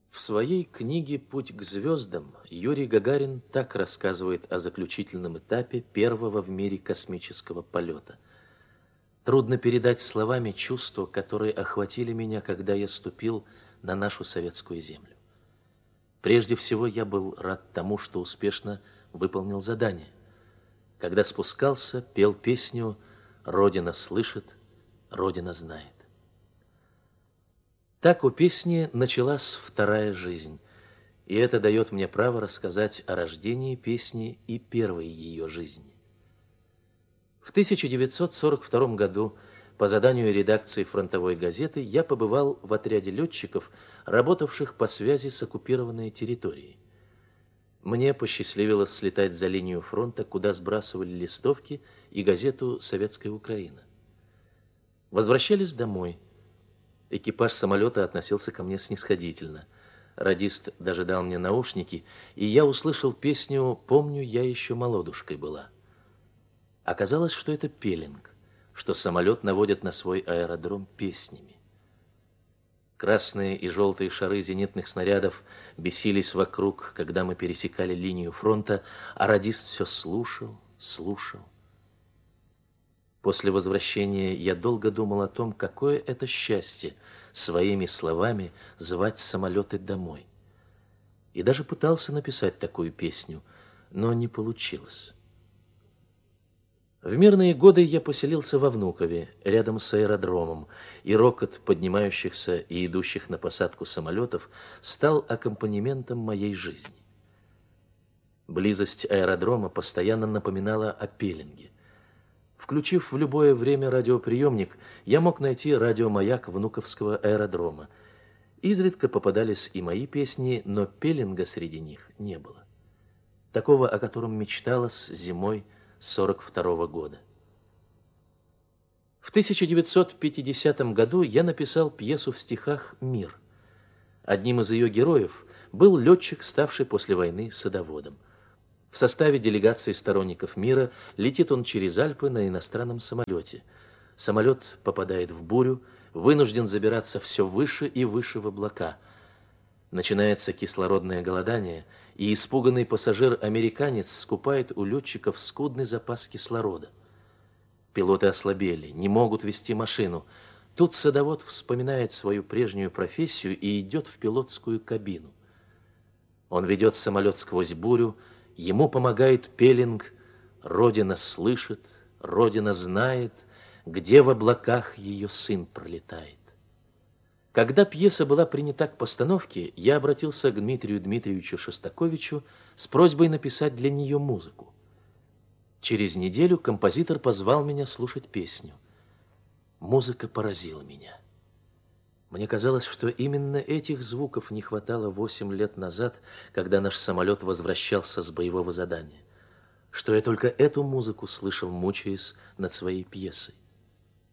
В своей книге «Путь к звездам» Юрий Гагарин так рассказывает о заключительном этапе первого в мире космического полета. Трудно передать словами чувства, которые охватили меня, когда я ступил на нашу советскую землю. Прежде всего, я был рад тому, что успешно выполнил задание. Когда спускался, пел песню «Родина слышит, Родина знает». Так у песни началась вторая жизнь, и это дает мне право рассказать о рождении песни и первой ее жизни. В 1942 году по заданию редакции фронтовой газеты я побывал в отряде летчиков, работавших по связи с оккупированной территорией. Мне посчастливилось слетать за линию фронта, куда сбрасывали листовки и газету «Советская Украина». Возвращались домой. Экипаж самолета относился ко мне снисходительно. Радист даже дал мне наушники, и я услышал песню «Помню, я еще молодушкой была». Оказалось, что это пеленг, что самолет наводят на свой аэродром песнями. Красные и желтые шары зенитных снарядов бесились вокруг, когда мы пересекали линию фронта, а радист все слушал. После возвращения я долго думал о том, какое это счастье своими словами звать самолеты домой. И даже пытался написать такую песню, но не получилось. В мирные годы я поселился во Внукове, рядом с аэродромом, и рокот поднимающихся и идущих на посадку самолетов стал аккомпанементом моей жизни. Близость аэродрома постоянно напоминала о пеленге. Включив в любое время радиоприемник, я мог найти радиомаяк Внуковского аэродрома. Изредка попадались и мои песни, но пеленга среди них не было. Такого, о котором мечталось зимой 1942 года. В 1950 году я написал пьесу в стихах «Мир». Одним из ее героев был летчик, ставший после войны садоводом. В составе делегации сторонников мира летит он через Альпы на иностранном самолете. Самолет попадает в бурю, вынужден забираться все выше и выше в облака. Начинается кислородное голодание, и испуганный пассажир-американец скупает у летчиков скудный запас кислорода. Пилоты ослабели, не могут вести машину. Тут садовод вспоминает свою прежнюю профессию и идет в пилотскую кабину. Он ведет самолет сквозь бурю, ему помогает пеленг «Родина слышит, Родина знает, где в облаках ее сын пролетает». Когда пьеса была принята к постановке, я обратился к Дмитрию Дмитриевичу Шостаковичу с просьбой написать для нее музыку. Через неделю композитор позвал меня слушать песню. Музыка поразила меня. Мне казалось, что именно этих звуков не хватало 8 лет назад, когда наш самолет возвращался с боевого задания. Что я только эту музыку слышал, мучаясь над своей пьесой.